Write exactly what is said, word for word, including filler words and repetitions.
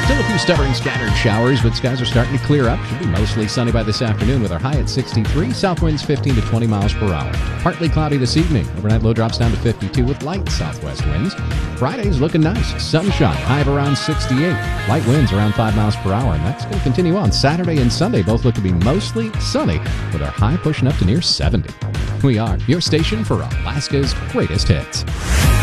Still a few stubborn scattered showers, but skies are starting to clear up. Should be mostly sunny by this afternoon with our high at sixty-three. South winds fifteen to twenty miles per hour. Partly cloudy this evening. Overnight low drops down to fifty-two with light southwest winds. Friday's looking nice. Sunshine, high of around sixty-eight. Light winds around five miles per hour. And that's going to continue on. Saturday and Sunday both look to be mostly sunny with our high pushing up to near seventy. We are your station for Alaska's greatest hits.